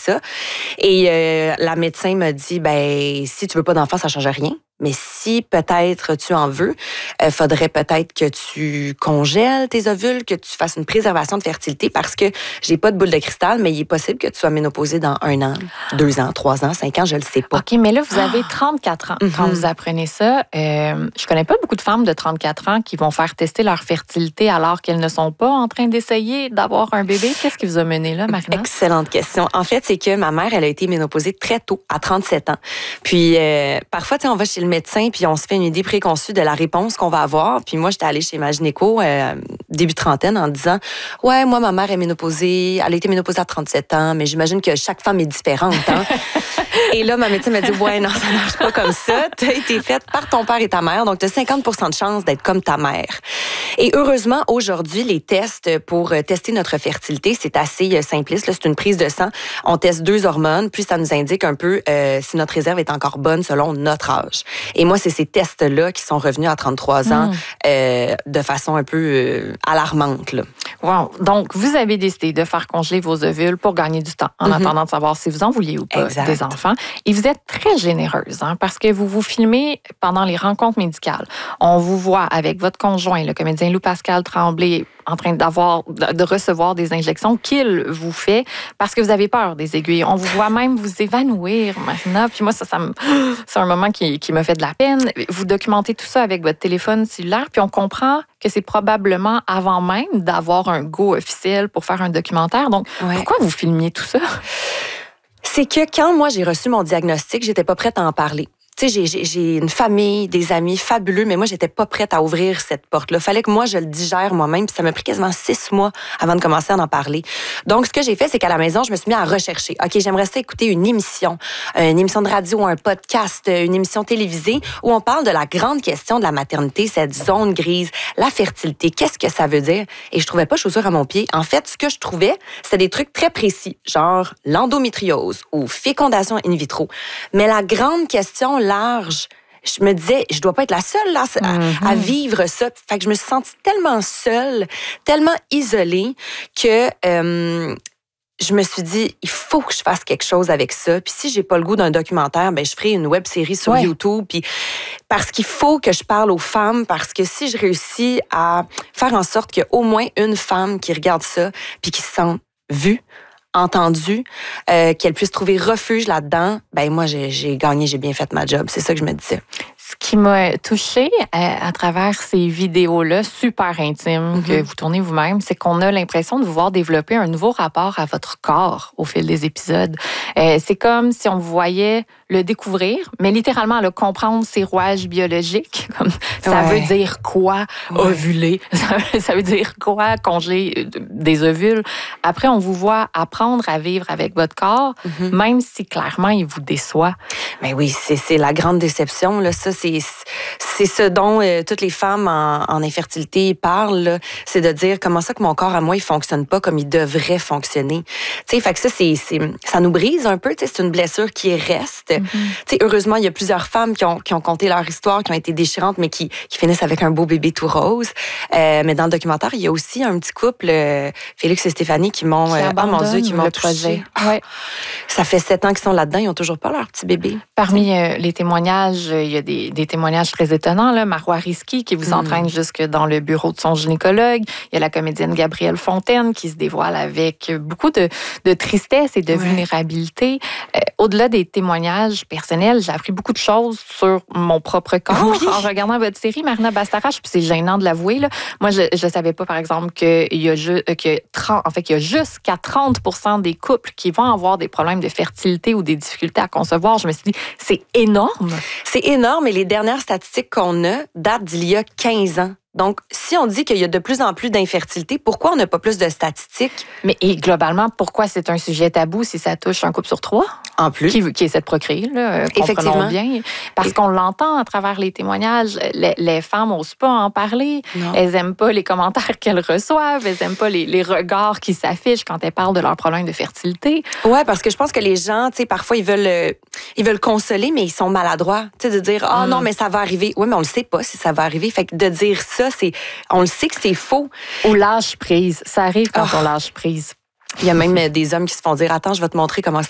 ça. Et la médecin m'a dit, si tu veux pas d'enfant, ça change rien. Mais si peut-être tu en veux, faudrait peut-être que tu congèles tes ovules, que tu fasses une préservation de fertilité parce que j'ai pas de boule de cristal, mais il est possible que tu sois ménopausée dans 1 an, 2 ans, 3 ans, 5 ans, je le sais pas. OK, mais là, vous avez 34 ans quand vous apprenez ça. Je connais pas beaucoup de femmes de 34 ans qui vont faire tester leur fertilité alors qu'elles ne sont pas en train d'essayer d'avoir un bébé. Qu'est-ce qui vous a mené là, Marina? Excellente question. En fait, c'est que ma mère, elle a été ménopausée très tôt, à 37 ans. Puis parfois, on va chez le médecin puis on se fait une idée préconçue de la réponse qu'on va avoir. Puis moi, j'étais allée chez ma gynéco début trentaine en disant « Ouais, moi, ma mère est ménopausée. Elle a été ménopausée à 37 ans, mais j'imagine que chaque femme est différente. Hein? » Et là, ma médecin m'a dit « Ouais, non, ça marche pas comme ça. Tu as été faite par ton père et ta mère, donc tu as 50% de chance d'être comme ta mère. » Et heureusement, aujourd'hui, les tests pour tester notre fertilité, c'est assez simpliste. Là, c'est une prise de sang. On teste 2 hormones, puis ça nous indique un peu si notre réserve est encore bonne selon notre âge. Et moi, c'est ces tests-là qui sont revenus à 33 ans de façon un peu alarmante. Là. Wow. Donc, vous avez décidé de faire congeler vos ovules pour gagner du temps en attendant de savoir si vous en vouliez ou pas des enfants. Et vous êtes très généreuse parce que vous vous filmez pendant les rencontres médicales. On vous voit avec votre conjoint, le comédien Louis-Pascal Tremblay, en train de recevoir des injections qu'il vous fait parce que vous avez peur des aiguilles. On vous voit même vous évanouir, Marina. Puis moi, c'est un moment qui me fait de la peine. Vous documentez tout ça avec votre téléphone cellulaire, puis on comprend que c'est probablement avant même d'avoir un go officiel pour faire un documentaire. Donc, pourquoi vous filmiez tout ça? C'est que quand moi, j'ai reçu mon diagnostic, j'étais pas prête à en parler. Tu sais, j'ai une famille, des amis fabuleux, mais moi, j'étais pas prête à ouvrir cette porte-là. Fallait que moi, je le digère moi-même, puis ça m'a pris quasiment 6 mois avant de commencer à en parler. Donc, ce que j'ai fait, c'est qu'à la maison, je me suis mis à rechercher. OK, j'aimerais ça écouter une émission de radio, un podcast, une émission télévisée où on parle de la grande question de la maternité, cette zone grise, la fertilité. Qu'est-ce que ça veut dire? Et je trouvais pas chaussure à mon pied. En fait, ce que je trouvais, c'était des trucs très précis, genre l'endométriose ou fécondation in vitro. Mais la grande question large, je me disais, je dois pas être la seule là, à vivre ça. Fait que je me suis sentie tellement seule, tellement isolée que je me suis dit, il faut que je fasse quelque chose avec ça. Puis si j'ai pas le goût d'un documentaire, je ferai une web-série sur YouTube. Puis parce qu'il faut que je parle aux femmes, parce que si je réussis à faire en sorte qu'il y a au moins une femme qui regarde ça puis qui se sent vue, entendue, qu'elle puisse trouver refuge là-dedans, moi, j'ai gagné, j'ai bien fait ma job. C'est ça que je me disais. Ce qui m'a touchée à travers ces vidéos-là, super intimes, que vous tournez vous-même, c'est qu'on a l'impression de vous voir développer un nouveau rapport à votre corps au fil des épisodes. C'est comme si on vous voyait le découvrir, mais littéralement le comprendre ses rouages biologiques. Comme, ça veut dire quoi ovuler? Ça veut dire quoi congeler des ovules? Après, on vous voit apprendre à vivre avec votre corps, même si clairement il vous déçoit. Mais oui, c'est la grande déception. Là. Ça, c'est ce dont toutes les femmes en infertilité parlent. Là. C'est de dire comment ça que mon corps à moi, il fonctionne pas comme il devrait fonctionner. Fait que ça nous brise un peu. C'est une blessure qui reste. Heureusement, il y a plusieurs femmes qui ont conté leur histoire, qui ont été déchirantes, mais qui finissent avec un beau bébé tout rose. Mais dans le documentaire, il y a aussi un petit couple, Félix et Stéphanie, qui m'ont touché. Ça fait 7 ans qu'ils sont là-dedans, ils n'ont toujours pas leur petit bébé. Parmi les témoignages, il y a des témoignages très étonnants. Là. Marois Risky qui vous entraîne jusque dans le bureau de son gynécologue. Il y a la comédienne Gabrielle Fontaine qui se dévoile avec beaucoup de tristesse et de vulnérabilité. Au-delà des témoignages personnels, j'ai appris beaucoup de choses sur mon propre corps en regardant votre série, Marina Bastarache. Puis c'est gênant de l'avouer. Là. Moi, je ne savais pas, par exemple, qu'il y a jusqu'à 30% des couples qui vont avoir des problèmes de fertilité ou des difficultés à concevoir. Je me suis dit, c'est énorme. C'est énorme et les dernières statistiques qu'on a datent d'il y a 15 ans. Donc, si on dit qu'il y a de plus en plus d'infertilité, pourquoi on n'a pas plus de statistiques? Mais et globalement, pourquoi c'est un sujet tabou si ça touche un couple sur 3? En plus. Qui essaie de procréer, là, comprenons bien. Parce qu'on l'entend à travers les témoignages. Les femmes n'osent pas en parler. Non. Elles n'aiment pas les commentaires qu'elles reçoivent. Elles n'aiment pas les regards qui s'affichent quand elles parlent de leurs problèmes de fertilité. Oui, parce que je pense que les gens, parfois, ils veulent consoler, mais ils sont maladroits. De dire, non, mais ça va arriver. Oui, mais on ne le sait pas si ça va arriver. Fait que de dire ça, on le sait que c'est faux. Ou lâche prise. Ça arrive quand on lâche prise. Il y a même des hommes qui se font dire, attends, je vais te montrer comment ça